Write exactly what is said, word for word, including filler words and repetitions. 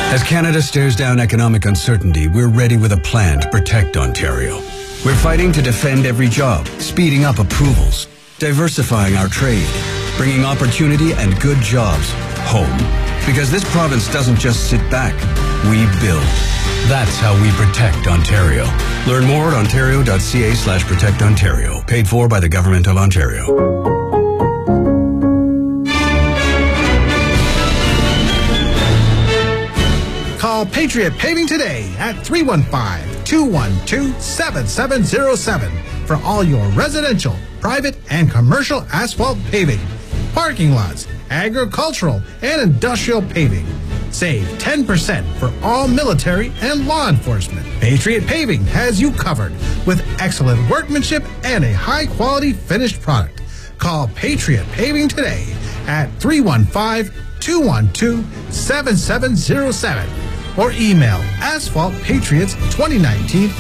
As Canada stares down economic uncertainty, we're ready with a plan to protect Ontario. We're fighting to defend every job, speeding up approvals, diversifying our trade, bringing opportunity and good jobs home. Because this province doesn't just sit back, we build. That's how we protect Ontario. Learn more at ontario.ca slash protect Ontario. Paid for by the Government of Ontario. Call Patriot Paving today at three one five, two one two, seven seven zero seven for all your residential, private, and commercial asphalt paving, parking lots, agricultural, and industrial paving. Save ten percent for all military and law enforcement. Patriot Paving has you covered with excellent workmanship and a high-quality finished product. Call Patriot Paving today at three one five, two one two, seven seven zero seven or email asphalt patriots twenty nineteen